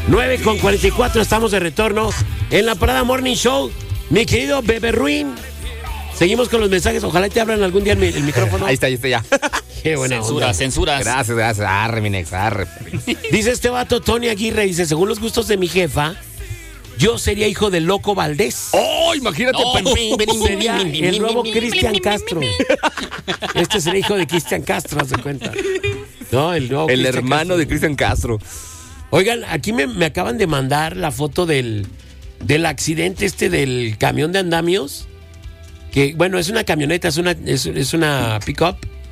9:44, estamos de retorno en la Parada Morning Show. Mi querido Bebe Ruin, seguimos con los mensajes. Ojalá te abran algún día el micrófono. Ahí está ya. Qué buena onda. Censuras. Gracias. Arre, mi nex, arre. Dice este vato, Tony Aguirre, dice, según los gustos de mi jefa, yo sería hijo del Loco Valdés. ¡Oh, imagínate! Sería el nuevo Cristian Castro. Este sería hijo de Cristian Castro, haz de cuenta. No, el nuevo El hermano de Cristian Castro. Oigan, aquí me acaban de mandar la foto del accidente del camión de andamios. Que, bueno, es una camioneta, es una pick-up.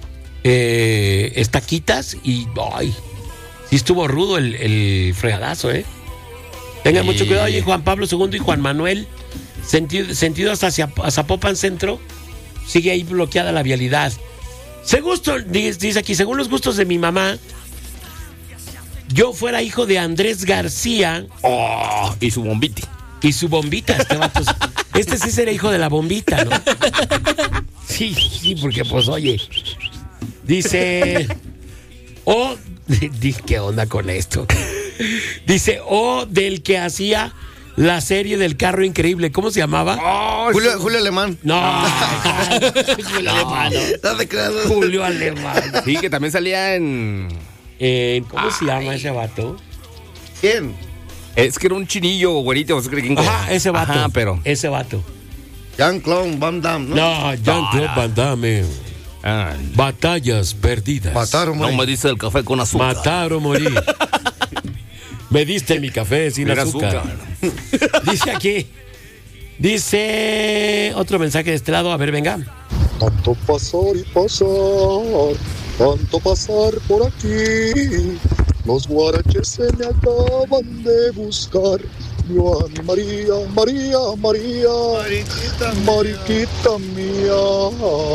Estaquitas y... ¡ay! Sí estuvo rudo el fregadazo, ¿eh? Tengan mucho cuidado. Oye, Juan Pablo II y Juan Manuel, sentido hasta hacia Zapopan Centro, sigue ahí bloqueada la vialidad. Dice aquí, según los gustos de mi mamá, yo fuera hijo de Andrés García. ¡Oh! Y su bombita. Este vato. Este sí sería hijo de la bombita, ¿no? Sí, porque pues, oye. Dice... ¿qué onda con esto? Dice, del que hacía la serie del carro increíble. ¿Cómo se llamaba? Oh, Julio Alemán. No. Julio Alemán. No. Julio Alemán. Sí, que también salía en... ¿Cómo se llama ese vato? ¿Quién? Es que era un chinillo, güerito. Ajá, ese vato. Ajá, pero... Ese vato. Jean-Claude Van Damme, ¿no? No, Jean-Claude Van Damme. Batallas perdidas. Matar o morir. No me dice el café con azúcar. Matar o morir. Me diste mi café sin azúcar. Dice aquí. Dice otro mensaje de este lado. A ver, venga. Tanto pasar y pasar, tanto pasar por aquí. Los guaraches se me acaban de buscar. Yo a mi María, María, María, Mariquita mía.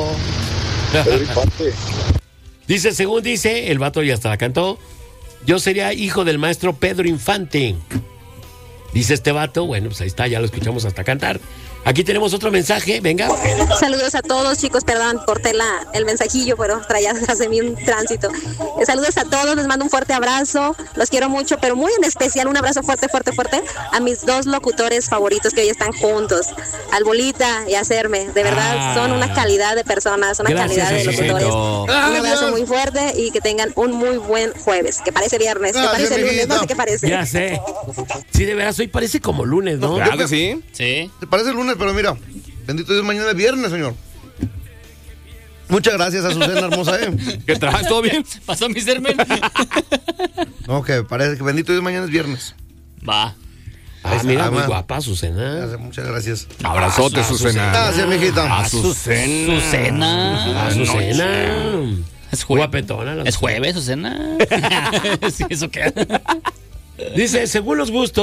Dice, según dice, el vato ya hasta la cantó. Yo sería hijo del maestro Pedro Infante. Dice este vato, bueno, pues ahí está, ya lo escuchamos hasta cantar. Aquí tenemos otro mensaje, venga. Saludos a todos, chicos, perdón, corté el mensajillo, pero traía hace mí un tránsito. Saludos a todos, les mando un fuerte abrazo, los quiero mucho, pero muy en especial un abrazo fuerte a mis dos locutores favoritos que hoy están juntos, al Bolita y a Serme. De verdad, son una calidad de personas, una calidad de locutores. Un abrazo muy fuerte y que tengan un muy buen jueves, que parece viernes, que parece lunes, no sé qué parece. Ya sé. Sí, de veras, hoy parece como lunes, ¿no? Claro que sí. Sí. Te parece lunes, pero mira, bendito Dios, mañana es viernes, señor. Muchas gracias, Azucena hermosa, ¿Qué trabajas? ¿Todo bien? ¿Pasó mi sermen? No, que parece que bendito Dios, mañana es viernes. Va. Mira, muy guapa, Azucena. Muchas gracias. Abrazote, Azucena. Gracias, mijita. Azucena. Es guapetona. Es jueves, Azucena. Sí, eso queda. Dice, según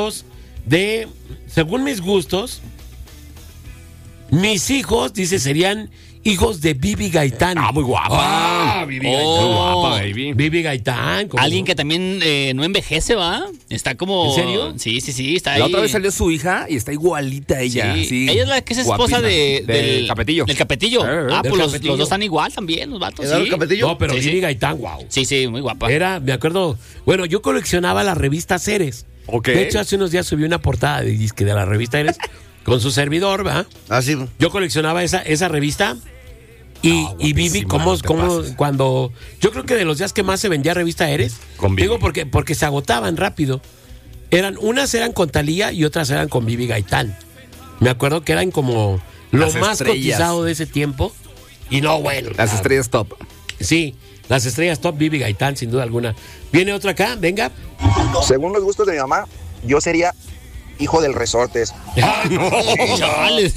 mis gustos, mis hijos, dice, serían hijos de Bibi Gaitán. Muy guapa. Bibi Gaitán. Muy guapa, baby. Bibi Gaitán. Alguien que también no envejece, ¿va? Está como... ¿En serio? Sí, está ahí. La otra vez salió su hija y está igualita ella. Sí. Ella es la que es esposa del Capetillo. Del Capetillo. Del Pues Capetillo. los dos están igual también, los vatos. ¿El Capetillo? No, pero Sí, Bibi sí. Gaitán, wow. Sí, muy guapa. Me acuerdo, bueno, yo coleccionaba la revista Ceres. Okay. De hecho, hace unos días subí una portada de la revista Ceres con su servidor, ¿va? Ah, sí. Yo coleccionaba esa revista. Y Bibi, cuando... Yo creo que de los días que más se vendía revista Eres, digo porque se agotaban rápido. Unas eran con Thalía y otras eran con Bibi Gaitán. Me acuerdo que eran como lo más cotizado de ese tiempo. Y no, bueno. Las estrellas top. Sí, las estrellas top, Bibi Gaitán, sin duda alguna. Viene otra acá, venga. Según los gustos de mi mamá, yo sería hijo del Resortes. ¡Ay, no! ¡Chales!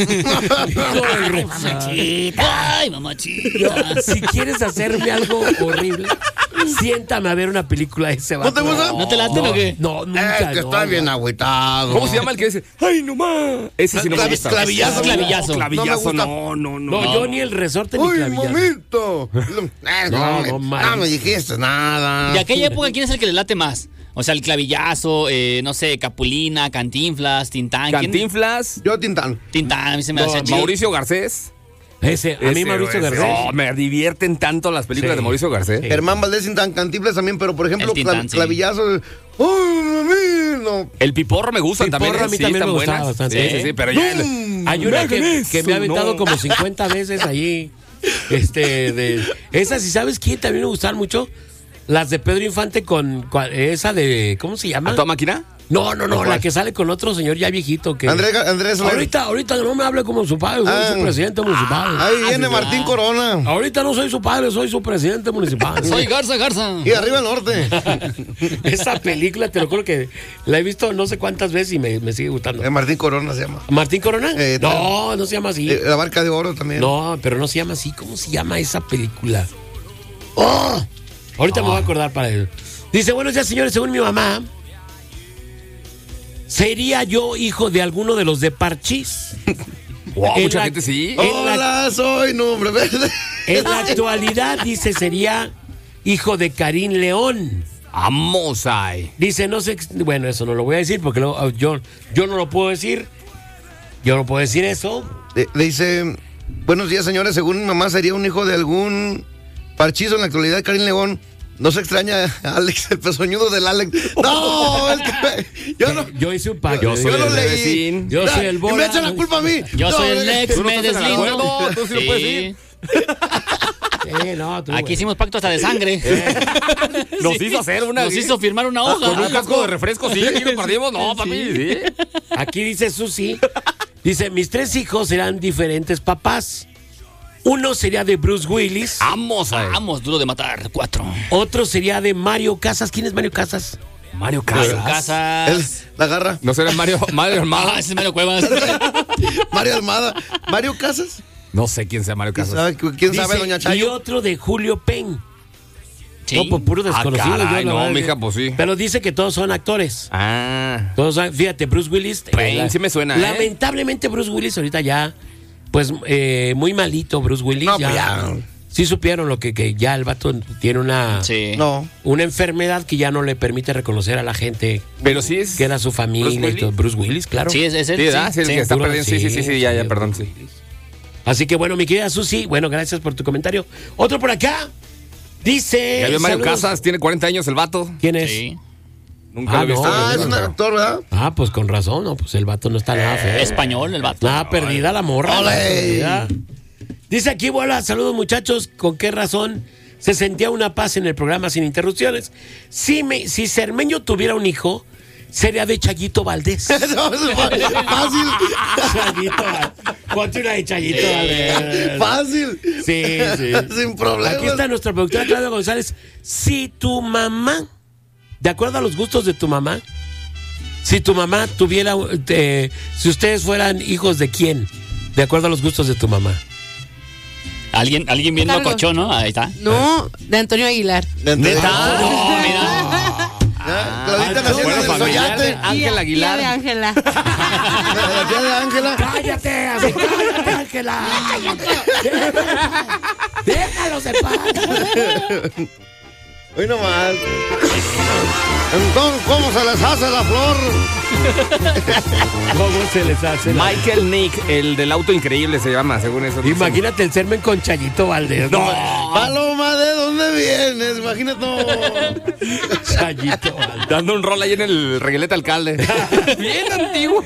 Mamachita. ¡Ay, mamachita! Si quieres hacerme algo horrible, siéntame a ver una película de ese vato. ¿No te gusta? ¿No te late o qué? No, nunca. Es que está bien agüitado. ¿Cómo se llama el que dice? ¡Ay, no más! Ese sí no me gusta. Clavillazo. Clavillazo. Clavillazo, No me No, yo ni el Resorte ni ¡Uy, Clavillazo. momento! No me dijiste nada. ¿De aquella época quién es el que le late más? O sea, el Clavillazo, no sé, Capulina, Cantinflas, Tintán. Cantinflas. Yo Tintán. Tintán, a mí se me hace chido. Mauricio Garcés. A mí Mauricio Garcés. No, me divierten tanto las películas de Mauricio Garcés. Sí. Germán Valdés Tintán, Cantinflas también, pero por ejemplo, El Tintán, sí. Clavillazo. ¡Ay, mami! No, no. El piporro me gusta también. Piporro a mí sí, también están me gustaba buenas. bastante. Sí, pero ya. Hay una que me ha aventado no. como 50 veces allí. Esas, ¿y sabes quién también me gustaban mucho? Las de Pedro Infante con esa de, ¿cómo se llama? ¿A toda máquina? No, la que sale con otro señor ya viejito que... Andrés Soler. Ahorita no me hable como su padre, soy su presidente municipal. Ahí viene Martín Corona. Ahorita no soy su padre, soy su presidente municipal. Soy Garza. Y arriba el norte. Esa película, te lo juro que la he visto no sé cuántas veces y me sigue gustando. Martín Corona se llama. ¿Martín Corona? No se llama así. La Barca de Oro también. No, pero no se llama así. ¿Cómo se llama esa película? ¡Oh! Ahorita me voy a acordar para él. Dice, buenos días, señores. Según mi mamá, ¿sería yo hijo de alguno de los de Parchís? Wow, mucha gente sí. Hola, soy nombre verde. En la actualidad, dice, sería hijo de Karim León. Vamos ahí. Dice, no sé, bueno, eso no lo voy a decir porque yo no lo puedo decir. Yo no puedo decir eso. Le dice, buenos días, señores. Según mi mamá, sería un hijo de algún Parchizo. En la actualidad, Karim León. No se extraña a Alex, el pezoñudo del Alex. No, yo hice un pacto. Yo soy lo el leí. vecino. Yo soy el Y Bola. me echan la culpa a mí. Yo soy el ex, Tú no me estás en el deslindo. acuerdo, tú sí lo puedes decir. No, tú, Aquí güey. hicimos pacto hasta de sangre. Nos hizo hacer una. Nos hizo firmar una hoja. Con un casco de refresco, sí, aquí lo perdimos. No, papi, sí. Aquí dice Susi. Dice, mis 3 hijos serán diferentes papás. Uno sería de Bruce Willis. Vamos ahí. Vamos, duro de matar. 4. Otro sería de Mario Casas. ¿Quién es Mario Casas? Mario Mario Casas. Casas. La agarra. ¿No será Mario Armada? Ah, ese es Mario Cuevas. Mario Almada. Mario Casas. No sé quién sea Mario Casas. ¿Quién sabe, Dice, doña y Chayo? otro de Julio Penn. Sí. No, pues puro desconocido. caray, yo, la no, verdad, mija, pues sí. Pero dice que todos son actores. Ah. Todos fíjate, Bruce Willis. Penn, sí me suena, Lamentablemente Bruce Willis ahorita ya, pues muy malito Bruce Willis. No, ya, pues ya. Sí supieron lo que ya el vato tiene una, Sí. No. una enfermedad que ya no le permite reconocer a la gente Pero sí es. que era su familia. Bruce y todo. Bruce Willis, claro. Sí, es él. Sí, ¿verdad? Sí, el que está Puro- perdiendo. Sí, ya, perdón, sí. Así que bueno, mi querida Susi, bueno, gracias por tu comentario. Otro por acá. Dice. Ya vio Mario saludos. Casas, tiene 40 años el vato. ¿Quién es? Sí. Nunca Ah, lo he visto. no. Es un actor, ¿verdad? Ah, pues con razón, no, pues el vato no está nada feo. Español, el vato. Nada perdida la morra. Ole. nada perdida. Dice aquí, bola, saludos muchachos, ¿con qué razón se sentía una paz en el programa sin interrupciones? Si Cermeño tuviera un hijo, sería de Chayito Valdés. No, es fácil. Chayito Valdés. Ponte una de Chayito Valdés. Fácil. Sí, sí. Sin problema. Aquí está nuestra productora Claudia González. Si tu mamá, de acuerdo a los gustos de tu mamá, si tu mamá tuviera, si ustedes fueran hijos de quién, de acuerdo a los gustos de tu mamá. Alguien bien Carlos. locochón, ¿no? Ahí está. No, de Antonio Aguilar. ¿Neta? No, mira. Claudita nació en el Soyate. Ángel Aguilar. Tía de Ángela. La tía de Ángela. ¡Cállate, así, cállate, Ángela! ¡Déjalos en paz! Hoy nomás. Entonces, ¿cómo se les hace la flor? ¿Cómo se les hace? Michael Nick, el del auto increíble se llama, según eso. Imagínate el sermen con Chayito Valdés. No, Paloma, ¿de dónde vienes? Imagínate. Chayito Valdés. Dando un rol ahí en el reguilete alcalde. Bien antiguo.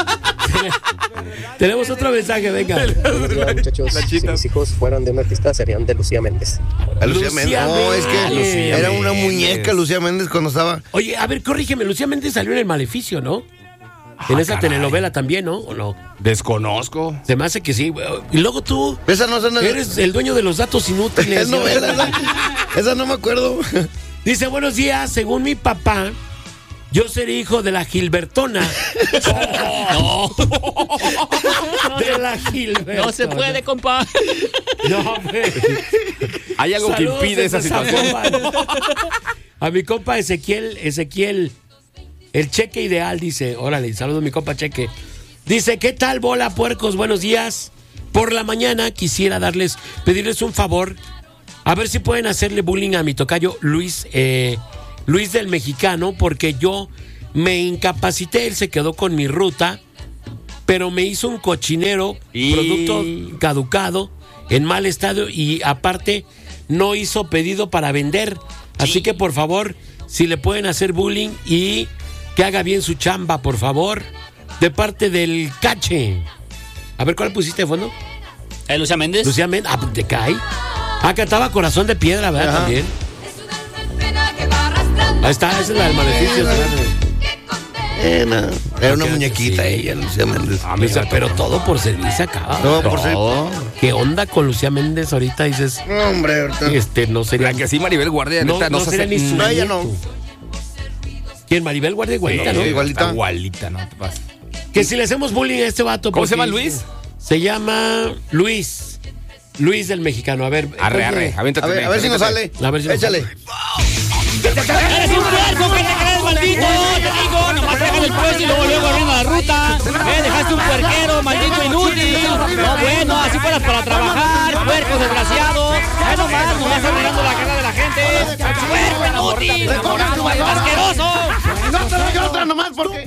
Tenemos otro mensaje, venga. Hola, muchachos, si mis hijos fueran de un artista serían de Lucía Méndez. Lucía Méndez. No, es que Lucía era una Méndez. muñeca Lucía Méndez cuando estaba. Oye, a ver, corrígeme, Lucía Méndez salió en El Maleficio, ¿no? En esa caray. telenovela también, ¿no? ¿O no? Desconozco. Se me hace que sí. Güey. Y luego tú Esa no es eres el dueño de los datos inútiles. Es novela, esa no me acuerdo. Dice, buenos días, según mi papá, yo seré hijo de la Gilbertona. No. De la Gilbertona. No se puede, compa. No, hombre. Hay algo que Saludos impide esa desde situación. Zapopan. A mi compa Ezequiel, el Cheque Ideal, dice, órale, saludo a mi compa Cheque. Dice, ¿qué tal, bola, puercos? Buenos días. Por la mañana quisiera pedirles un favor, a ver si pueden hacerle bullying a mi tocayo Luis del Mexicano, porque yo me incapacité, él se quedó con mi ruta, pero me hizo un cochinero, producto caducado, en mal estado, y aparte no hizo pedido para vender. Así que por favor, si le pueden hacer bullying y que haga bien su chamba, por favor. De parte del Cache. A ver, ¿cuál pusiste de fondo? Lucía Méndez. Lucía Méndez. Ah, te cae. Ah, cantaba Corazón de Piedra, ¿verdad? Ajá. También. Ahí está, esa es la del maleficio. Era una muñequita ella, Lucía Méndez. Pero todo por servicio acaba. Todo por ser. ¿Qué onda con Lucía Méndez ahorita? Dices, No, hombre, ahorita. no sería. La que sí, Maribel Guardia, No, neta, no se sería hace- ni su No, ella nieto. no. ¿Quién? Maribel Guardia igualita, ¿no? igualita. Está igualita, ¿no? Te pasa. Que si le hacemos bullying a este vato. ¿Cómo se porque llama, Luis? Se llama Luis. Luis del Mexicano. A ver. Arre, aviéntate. A ver si nos sale. A ver si nos Échale. ¡Eres un puerco! ¿Qué te crees, maldito? Te digo, nomás dejas el puesto y luego arruinas la ruta. Dejaste un puerquero, maldito inútil. No, bueno, así fueras para trabajar. Puerco desgraciado. Nomás arruinando la cara de la gente. ¡Puerco inútil! ¡Asqueroso! No te doy otra nomás porque.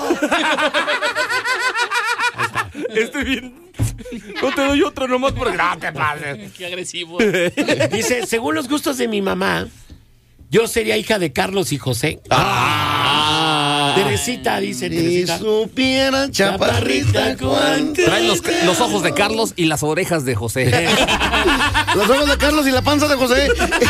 Estoy bien. No te doy otro nomás porque no te pases. ¡Qué agresivo! Dice, según los gustos de mi mamá, yo sería hija de Carlos y José. Teresita, dice Si Teresita. supieran, chaparrita, cuánto. Trae los ojos de Carlos y las orejas de José. Los ojos de Carlos y la panza de José.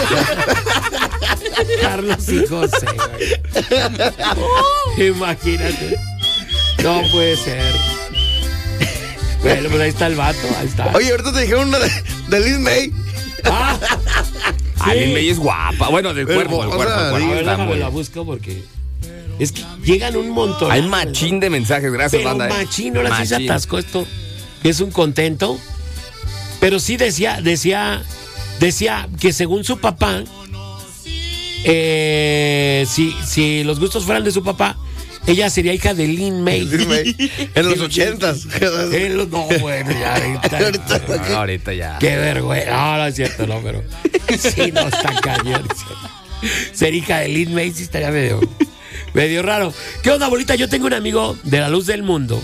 Carlos y José, güey. Imagínate. No puede ser. Bueno, pues ahí está el vato, ahí está. Oye, ahorita te dijeron una de Liz May. Ah, Lin May es guapa. Bueno, del cuerpo, del cuerpo. a ver, está déjame muy- la busco porque es que llegan un montón. Hay machín de mensajes, gracias, Pero banda. machín, ahora sí se Machín. atascó esto. Es un contento. Pero sí decía que según su papá, si los gustos fueran de su papá, ella sería hija de Lin May. Liz May. En los 80s. No, bueno, ya ahorita. No, ahorita ya. Qué vergüenza. No, no es cierto, no, pero sí, no está cañón. Ser hija de Lin May sí estaría medio raro. ¿Qué onda, bolita? Yo tengo un amigo de La Luz del Mundo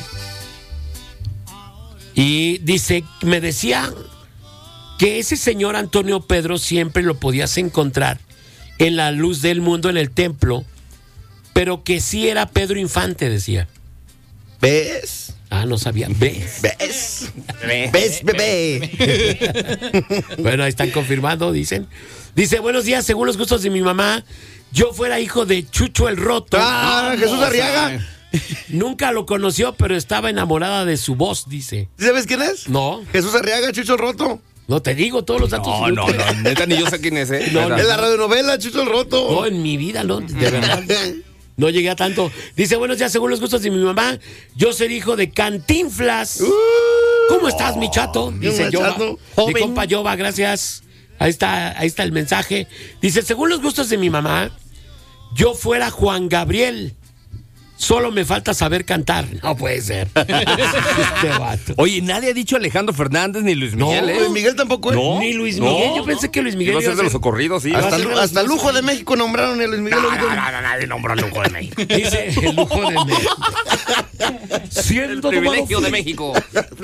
y me decía que ese señor Antonio Pedro siempre lo podías encontrar en La Luz del Mundo, en el templo, pero que sí era Pedro Infante, decía. ¿Ves? Ah, no sabía. ¿Ves? ¿Ves, bebé? Bueno, ahí están confirmando, dicen. Dice, buenos días, según los gustos de mi mamá, yo fuera hijo de Chucho el Roto. Ah, Jesús Arriaga. Nunca lo conoció, pero estaba enamorada de su voz, dice. ¿Sabes quién es? No, Jesús Arriaga, Chucho el Roto. no te digo todos los datos. No, neta ni yo sé quién es, ¿eh? No, Neta. En la radionovela, Chucho el Roto. No, en mi vida, no, de verdad. No llegué a tanto. Dice, buenos días, según los gustos de mi mamá, yo ser hijo de Cantinflas. ¿Cómo estás, mi chato? Dice mi Yoba. chato. Mi compa Yoba, gracias. Ahí está el mensaje. Dice, según los gustos de mi mamá, yo fuera Juan Gabriel. Solo me falta saber cantar. No puede ser. Este vato. Oye, nadie ha dicho Alejandro Fernández ni Luis Miguel, ¿eh? Luis Miguel tampoco es. No. Ni Luis Miguel. No. Yo pensé que Luis Miguel Iba a ser iba de a los ser- socorridos, sí. Hasta Lujo de México nombraron a Luis Miguel. Nadie nombró al Lujo de México. Dice el lujo de México. Siendo Privilegio de México.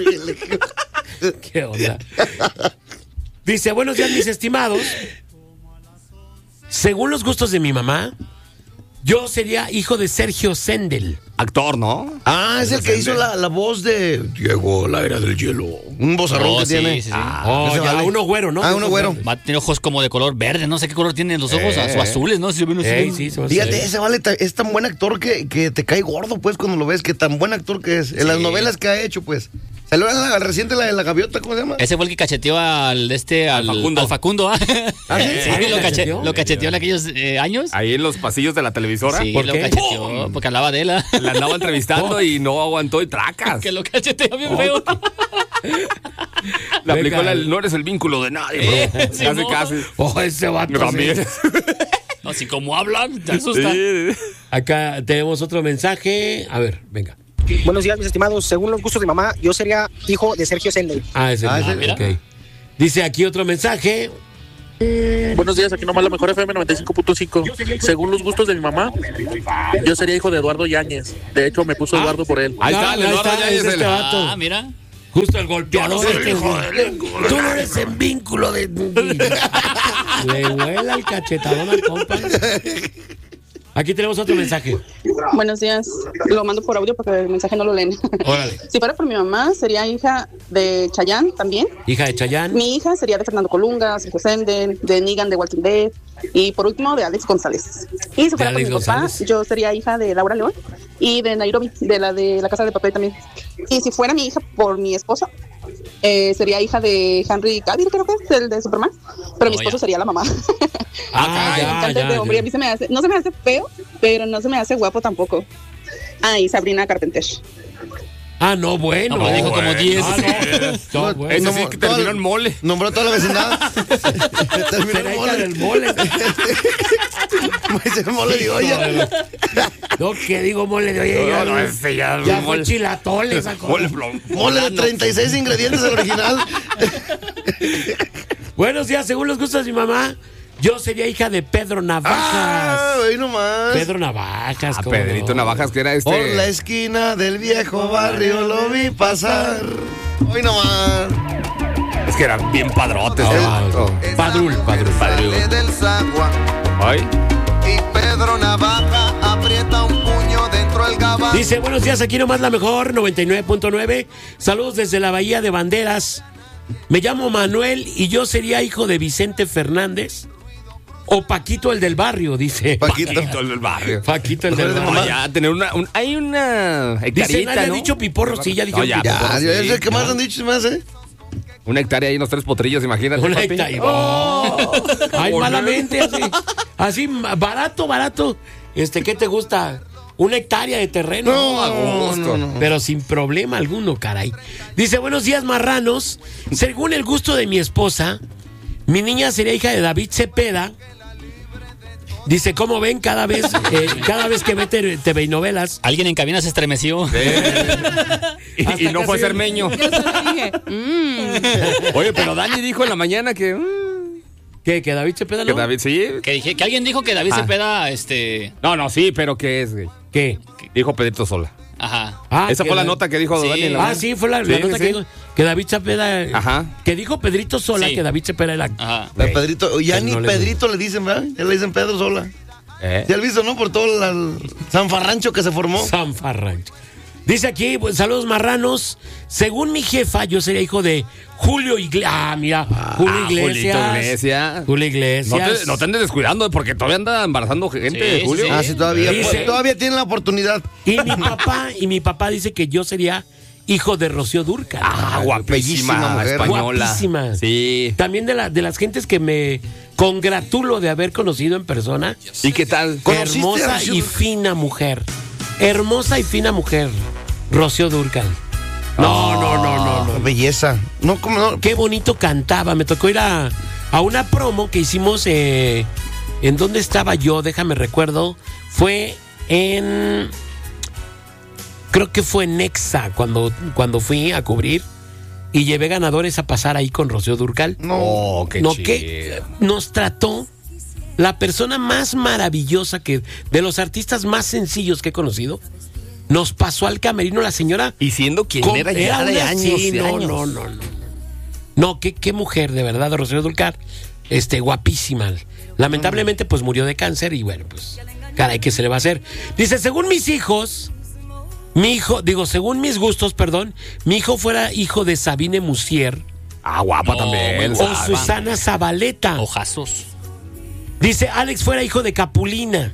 ¿Qué onda? Dice, buenos días, mis estimados. Según los gustos de mi mamá, yo sería hijo de Sergio Sendel. Actor, ¿no? Ah, es el que hizo la voz de Llegó la era del hielo. Un vozarrón Oh, que sí, tiene. sí, sí. Oh, ese ya, vale. uno güero, ¿no? Ah, uno güero. Va a tener ojos como de color verde, no sé qué color tienen los ojos, o azules, ¿no? Si yo veo, no sé. Ey, sí, se me hace- Fíjate, ese vale es tan buen actor que te cae gordo, pues, cuando lo ves, que tan buen actor que es. En las novelas que ha hecho, pues. Salió en la reciente, la de la gaviota, ¿cómo se llama? Ese fue el que cacheteó al Facundo, ¿ah? ¿Ah, sí? Sí, ¿Cacheteó? lo cacheteó en aquellos años. Ahí en los pasillos de la televisora. Sí, ¿Por lo qué? cacheteó, porque hablaba de él. ¿ah? La andaba entrevistando y no aguantó y tracas. Que lo cacheteó bien feo. La aplicó Venga. no eres el vínculo de nadie, bro. Sí, Casi, no. casi. Oh, ese vato. También. sí. Así como hablan, te asusta. Sí. Acá tenemos otro mensaje. A ver, venga. Buenos días, mis estimados. Según los gustos de mamá, yo sería hijo de Sergio Sendel. Ah, ese Ah, mismo, ese, ok. Dice aquí otro mensaje. Buenos días, aquí nomás la mejor FM 95.5. Según los gustos de mi mamá, yo sería hijo de Eduardo Yáñez. De hecho, me puso Eduardo por él. Ahí está, Leonardo es Yáñez, este el- vato. Ah, mira. Justo el golpeador. Tú no eres en vínculo de. Le huela el cachetadón al compa. Aquí tenemos otro mensaje. Buenos días. Lo mando por audio porque el mensaje no lo leen. Órale. Si fuera por mi mamá, sería hija de Chayanne también. Hija de Chayanne. Mi hija sería de Fernando Colunga, Sergio Senden, de Negan de Walking Dead y por último de Alex González. Y si fuera por mi papá, yo sería hija de Laura León y de Nairobi, de la Casa de Papel también. Y si fuera mi hija por mi esposo, sería hija de Henry Cavill, creo que es el de Superman, pero mi esposo sería la mamá. Me encanta este hombre. A mí no se me hace feo, pero no se me hace guapo tampoco. Y Sabrina Carpenter. No, bueno. No, dijo como 10. No, bueno. Eso sí que terminó en mole. Nombró toda la vecindad. Terminó en mole. Del mole. El mole de olla. No, ¿qué digo mole de olla? No, ese ya fue chilatole esa cosa. Mole de 36 ingredientes el original. Buenos días, según los gustos de mi mamá, yo sería hija de Pedro Navajas. Hoy nomás. Pedro Navajas. Pedrito Navajas, que era Por la esquina del viejo barrio lo vi pasar. Hoy nomás. Es que era bien padrote. Padrul. Del Sagua. Ay. Y Pedro Navaja aprieta un puño dentro del gabán. Dice, buenos días, aquí nomás la mejor, 99.9. Saludos desde la Bahía de Banderas. Me llamo Manuel y yo sería hijo de Vicente Fernández o Paquito el del barrio, dice. Paquito el del barrio. Paquito el del barrio. Ya, tener hay una hectárea. Dice, nadie ha dicho Piporro, sí, ya dijeron Piporro. Ya es el que más han dicho más, Una hectárea y unos 3 potrillos, imagínate. Una hectárea. Ay, malamente, así, barato. ¿Qué te gusta? Una hectárea de terreno. No. Pero sin problema alguno, caray. Dice, buenos días, marranos. Según el gusto de mi esposa, mi niña sería hija de David Cepeda. Dice, ¿cómo ven cada vez que ve TV y novelas? Alguien en cabina se estremeció. Y no fue cermeño. Oye, pero Dani dijo en la mañana que... ¿Qué? ¿Que David Cepeda no? Que David, sí. Que alguien dijo que David Cepeda, No, sí, pero ¿qué es, güey? ¿Qué? Dijo Pedrito Sola. Ajá. Esa fue la nota que dijo Dani en la mañana. Sí, fue la nota que dijo que David Cepeda. Ajá. Que dijo Pedrito Sola, que David Cepeda era. Ajá. Pedrito, ya ni Pedrito le dicen, ¿verdad? Ya le dicen Pedro Sola. ¿Ya has visto, no? Por todo el Sanfarrancho que se formó. Sanfarrancho. Dice aquí, pues, saludos marranos. Según mi jefa, yo sería hijo de Julio Iglesias. Mira, Julio Iglesias. Julio Iglesias. No te andes descuidando porque todavía anda embarazando gente de Julio. Sí, todavía. Todavía tiene la oportunidad. Y mi papá dice que yo sería hijo de Rocío Dúrcal. Guapísima mujer. Española. Guapísima. Sí. También de las gentes que me congratulo de haber conocido en persona. ¿Y qué tal? Hermosa y fina mujer. Hermosa y fina mujer. Rocío Dúrcal. No. Belleza. No, ¿cómo no? Qué bonito cantaba. Me tocó ir a una promo que hicimos. ¿En dónde estaba yo? Déjame recuerdo. Fue en... Creo que fue en Nexa cuando fui a cubrir. Y llevé ganadores a pasar ahí con Rocío Dúrcal. Qué chido. Que nos trató la persona más maravillosa de los artistas más sencillos que he conocido. Nos pasó al camerino la señora. Y siendo quien era ya de años. Sí, no, qué mujer, de verdad, Rocío Dúrcal. Guapísima. Lamentablemente, pues murió de cáncer y bueno, pues, caray, ¿qué se le va a hacer? Dice, según mis hijos, según mis gustos, perdón, mi hijo fuera hijo de Sabine Musier. Guapa también. O Susana Zabaleta. Ojazos. Dice, Alex fuera hijo de Capulina.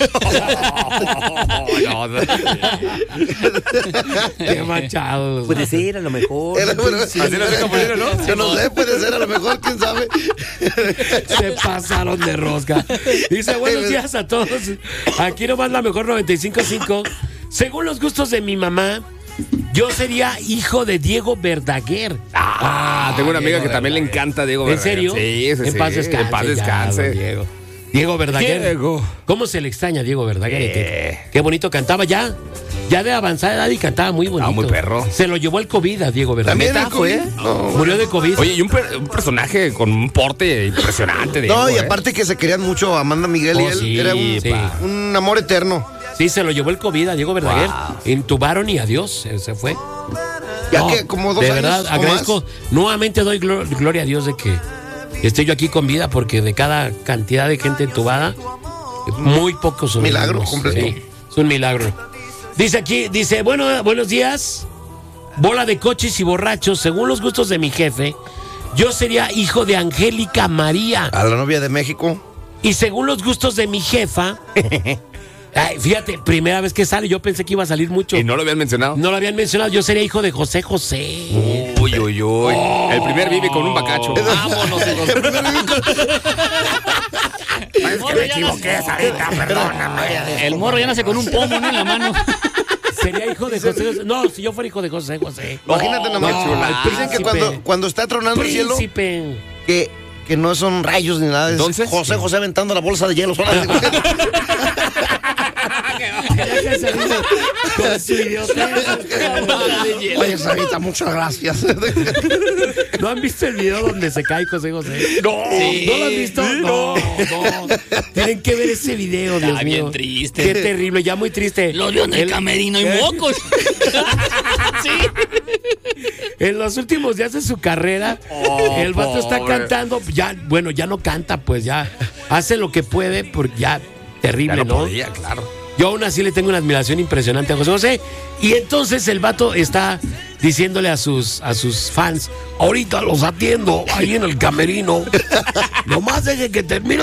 Qué machado. Puede ser, a lo mejor. Yo no sé, puede ser, a lo mejor, quién sabe. Se pasaron de rosca. Dice, buenos días a todos. Aquí nomás la mejor 95.5. Según los gustos de mi mamá, yo sería hijo de Diego Verdaguer. Tengo una amiga que también le encanta Diego Verdaguer. ¿En serio? Sí. En paz descanse. En paz descanse. Diego Verdaguer. ¿Cómo se le extraña a Diego Verdaguer? Qué bonito cantaba ya de avanzada edad y cantaba muy bonito. Muy perro. Se lo llevó el COVID a Diego Verdaguer. ¿También fue? Murió de COVID. Oye, y un personaje con un porte impresionante. Diego, y aparte que se querían mucho Amanda Miguel y él. Sí, era un amor eterno. Sí, se lo llevó el COVID a Diego Verdaguer. Intubaron y adiós, se fue. Ya que como 2 de años. De verdad, agradezco. Nuevamente doy gloria a Dios de que estoy yo aquí con vida, porque de cada cantidad de gente entubada, Muy pocos sobrevivimos. Milagro completo. Sí, es un milagro. Dice aquí, buenos días. Bola de coches y borrachos, según los gustos de mi jefe, yo sería hijo de Angélica María. A la novia de México. Y según los gustos de mi jefa, fíjate, primera vez que sale, yo pensé que iba a salir mucho. ¿Y no lo habían mencionado? No lo habían mencionado, yo sería hijo de José José. Uy. El primer vive con un bacacho. Vámonos, hijos. Es que me equivoqué, Sarita, perdóname. El morro ya nace con un pomo, ¿no? En la mano. Sería hijo de José José. No, si yo fuera hijo de José José. Imagínate nomás. Dicen que cuando está tronando el cielo, que no son rayos ni nada. ¿Entonces? José José aventando la bolsa de hielo. Con su idiota. Oye, Sarita, muchas gracias. ¿No han visto el video donde se cae José José? No. Sí. ¿No lo han visto? No. Tienen que ver ese video, Dios Está mío. bien triste. Qué terrible, ya muy triste. Lo vio en el camerino y mocos. Sí. En los últimos días de su carrera, el vato está pobre. cantando. Ya no canta, pues ya hace lo que puede, porque ya terrible, Ya ¿no? podía, claro. Yo aún así le tengo una admiración impresionante a José José. Y entonces el vato está diciéndole a sus fans: ahorita los atiendo ahí en el camerino. Nomás deje que termine.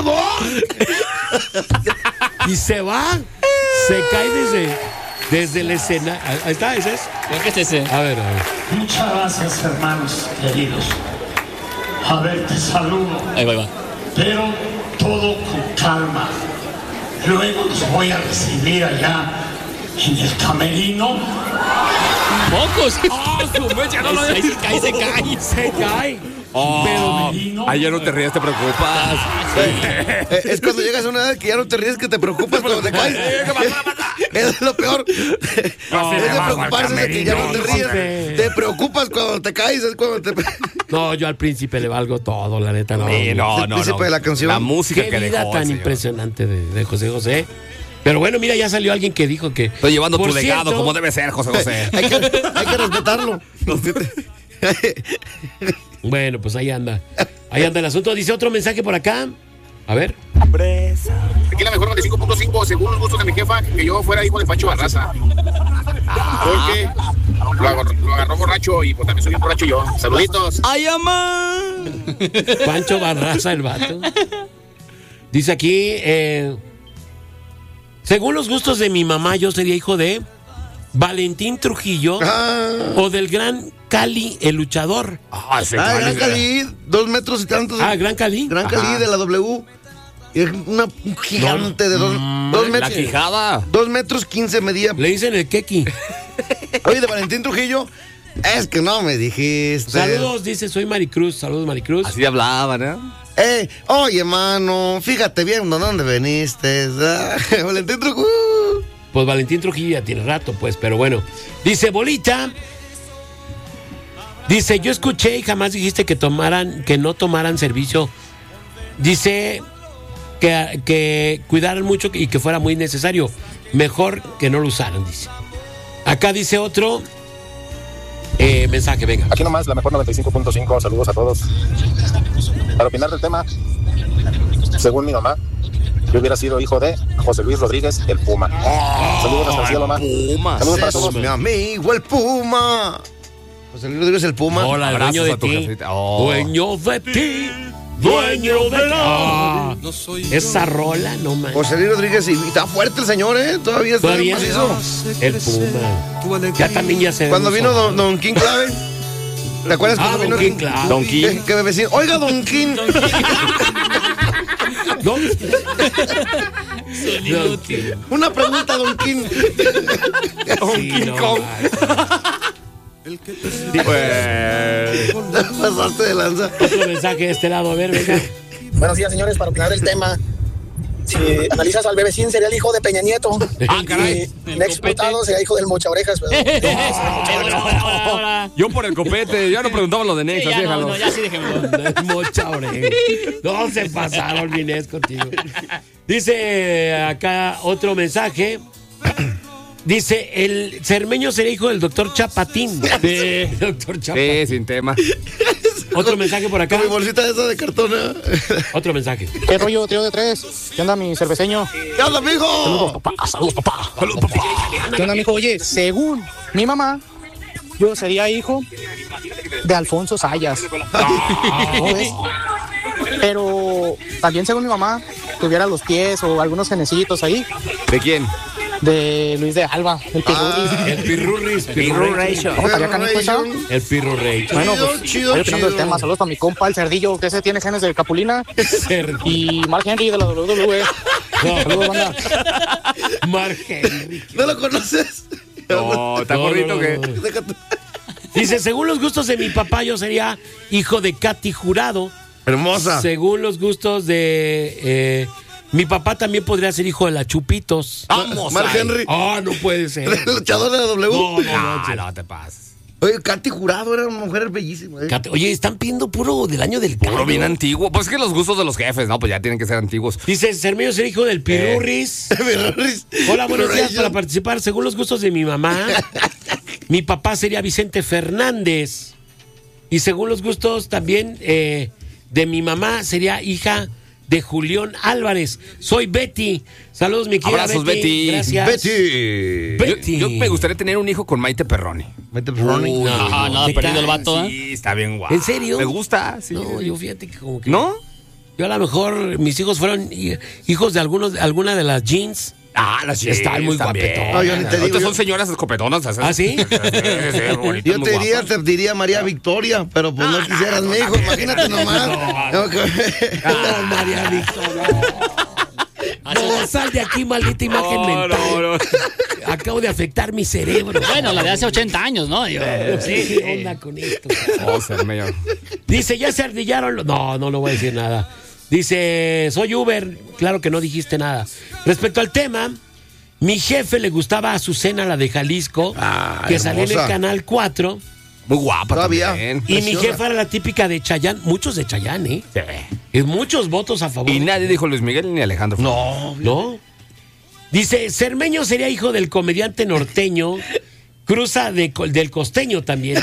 Y se va. Se cae desde la escena. Ahí está, ese es. Creo que es ese. A ver. Muchas gracias, hermanos queridos. A ver, te saludo. Ahí va. Pero todo con calma. Luego los voy a recibir allá en el camerino. ¡Mocos! Ahí se cae. Pero ahí ya no te rías, te preocupas. Es cuando llegas a una edad que ya no te ríes, que te preocupas cuando te caes. Es lo peor. Es de preocuparse de que ya no te ríes. Te preocupas cuando te caes. Es cuando te... No, yo al príncipe le valgo todo, la neta. No, Sí, no. El príncipe de la canción. La música Qué que vida dejó, tan señor. impresionante de José José. Pero bueno, mira, ya salió alguien que dijo que... Estoy llevando Por tu legado cierto, como debe ser, José José. Hay que respetarlo. Bueno, pues ahí anda. Ahí anda el asunto. Dice otro mensaje por acá. A ver. Aquí la mejor 95.5, según los gustos de mi jefa, que yo fuera hijo de Pancho Barraza. Porque lo agarró borracho y pues también soy un borracho yo. Saluditos. ¡Ay, amá! Pancho Barraza, el vato. Dice aquí, según los gustos de mi mamá, yo sería hijo de Valentín Trujillo o del gran Cali, el luchador. Gran Cali, 2 metros y tantos. Gran Cali. Gran Cali de la W. Es un gigante de 2 metros. La quijada. 2 metros 15 medía. Le dicen el Keki. Oye, de Valentín Trujillo, es que no me dijiste. Saludos, dice, soy Maricruz. Saludos, Maricruz. Así hablaban, ¿eh? Oye, mano, fíjate bien de dónde veniste. Valentín Trujillo. Pues Valentín Trujillo ya tiene rato, pues, pero bueno. Dice Bolita. Dice, yo escuché y jamás dijiste que no tomaran servicio. Dice que cuidaran mucho y que fuera muy necesario. Mejor que no lo usaran, dice. Acá dice otro mensaje, venga. Aquí nomás, la mejor 95.5, saludos a todos. Para opinar del tema, según mi mamá, yo hubiera sido hijo de José Luis Rodríguez, el Puma. Saludos hasta el cielo, mamá. Saludos para todos. Mi amigo, el Puma. José Luis Rodríguez, el Puma. Hola, el dueño de ti. Dueño de ti. Dueño de ti. Esa rola, no man. José Luis Rodríguez, y está fuerte el señor, Todavía está macizo. El Puma. Ya también ya se. Cuando vino Don King Clave. ¿Te acuerdas cuando vino Don King Clave? Don King. Que me decía, oiga, Don King. Una pregunta, Don King. Don King Kong. Pasaste de lanza. Otro mensaje de este lado, a ver, venga. Buenos días, señores, para opinar del tema. Si analizas al bebecín, sería el hijo de Peña Nieto. Caray. El exputado sería hijo del Mocha Orejas. Yo por el copete, ya no preguntaba lo de Nexas, Sí, déjalo. no, ya sí déjenlo. Mocha oreja. No se pasaron, Inés, contigo. Dice acá otro mensaje. Dice, el cermeño sería hijo del doctor Chapatín. Sí. Doctor Chapatín. Sí, sin tema. Otro mensaje por acá. Con mi bolsita esa de cartón. Otro mensaje. ¿Qué rollo, trío de tres? ¿Qué onda, mi cerveceño? ¿Qué onda, mijo? Saludos, papá. Saludos, papá. ¿Qué onda, mijo? Oye, según mi mamá, yo sería hijo de Alfonso Sayas. ¿No ves? Pero también según mi mamá, tuviera los pies o algunos genecitos ahí. ¿De quién? De Luis de Alba, el Pirurris. El Pirurris. Pirurration. ¿Cómo estaría canijo eso? El Pirurris. Bueno, pues, Chido. estoy opinando del tema. Saludos para mi compa, el Cerdillo, que ese tiene genes de Capulina. Y Mark Henry de la WWE. Saludos, banda. Mark Henry. ¿No lo conoces? No, está gordito que... Dice, según los gustos de mi papá, yo sería hijo de Katy Jurado. Hermosa. Según los gustos de... mi papá también podría ser hijo de la Chupitos. Vamos. Mark Henry. No puede ser. El luchador de la W. No te pases. Oye, Katy Jurado era una mujer bellísima. Oye, están pidiendo puro del año del Puro caldo. bien antiguo. Pues es que los gustos de los jefes, ¿no? Pues ya tienen que ser antiguos. Dice, Cermeño ser hijo del Pirurris. Hola, buenos días. Para participar, según los gustos de mi mamá, mi papá sería Vicente Fernández. Y según los gustos también de mi mamá, sería hija de Julián Álvarez. Soy Betty. Saludos, mi querida Abrazos, Betty. Gracias. Betty. Yo me gustaría tener un hijo con Maite Perroni. Maite Perroni. No, perdido el vato, ¿eh? Sí, está bien guapo. ¿En serio? Me gusta, sí. No, yo fíjate que como que... ¿No? Yo a lo mejor, mis hijos fueron hijos de alguna de las jeans. Las jeans Están muy guapetonas. No, yo ni te digo. Ahorita son señoras escopetonas. ¿Ah, sí? Yo te diría María Victoria, pero pues no quisieras, mi hijo. Imagínate nomás. María Victoria. No, sal de aquí, maldita imagen mental. No. Acabo de afectar mi cerebro. Bueno, la de hace 80 años, ¿no? ¿Qué onda con esto? Cermeño. Dice, ya se ardillaron. No lo voy a decir nada. Dice, soy Uber. Claro que no dijiste nada. Respecto al tema, mi jefe le gustaba a Azucena, la de Jalisco, que salía en el Canal 4. Muy guapa todavía. También. Y mi jefa era la típica de Chayanne. Muchos de Chayanne, ¿eh? Sí. Y muchos votos a favor. Y nadie dijo Luis Miguel ni Alejandro. No. Dice, Cermeño sería hijo del comediante norteño. Cruza del costeño también.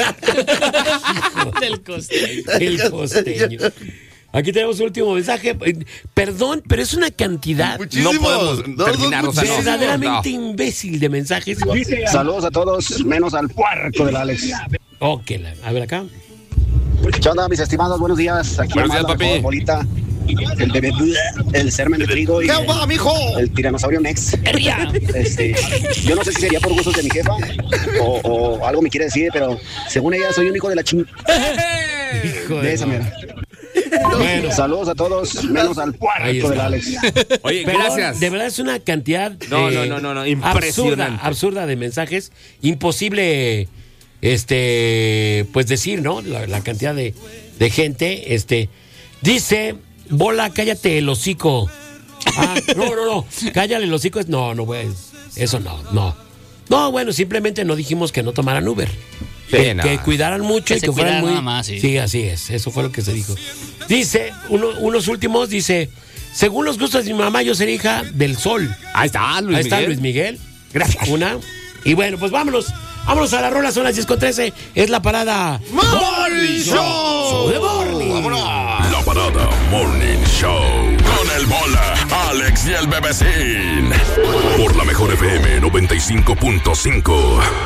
Del costeño. El costeño. Aquí tenemos un último mensaje. Perdón, pero es una cantidad. Muchísimos. No podemos terminar. Verdaderamente imbécil de mensajes. Saludos a todos, menos al puerco del Alex. Ok, a ver acá. ¿Qué onda, mis estimados? Buenos días. Aquí Buenos días, papi. Bolita, el bebé, el sermen de trigo y ¿Qué va, mijo? el tiranosaurio Nex. Yo no sé si sería por gustos de mi jefa o algo me quiere decir, pero según ella soy un hijo de la ching. Hijo De esa mera. Bueno. Saludos a todos, menos al puerco del Alex. Oye, Pero, gracias. de verdad es una cantidad No, impresionante. absurda de mensajes. Imposible pues decir, ¿no? La cantidad de gente. Dice, Bola, cállate el hocico. No. Cállale el hocico. No, eso no. No, bueno, simplemente no dijimos que no tomaran Uber. Que cuidaran mucho que y se que fueran muy... nada más, sí. Sí, así es. Eso fue lo que se dijo. Dice, unos últimos, dice, según los gustos de mi mamá, yo seré hija del sol. Ahí está Luis Miguel. Gracias. Y bueno, pues vámonos a la rola, son las 10:13. Es la parada Morning Show de Morning. ¡Vámonos! La parada Morning Show con el Bola, Alex y el Bebecín. Por la mejor FM 95.5.